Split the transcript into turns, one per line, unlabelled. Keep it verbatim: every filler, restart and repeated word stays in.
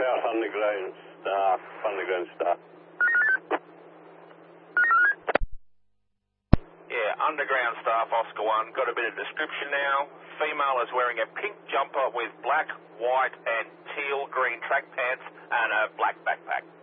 South Underground staff, Underground staff.
Yeah, Underground staff, Oscar one. Got a bit of description now. Female is wearing a pink jumper with black, white and teal green track pants and a black backpack.